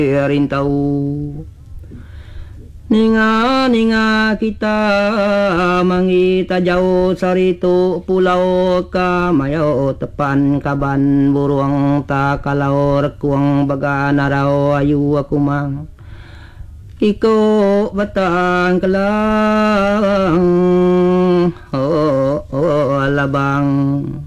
rintau ninga kita mangita jauh sarito pulau kamayo tepan kaban buruang ta kalau rekuang baga narau ayu aku mang iko batang kelang alabang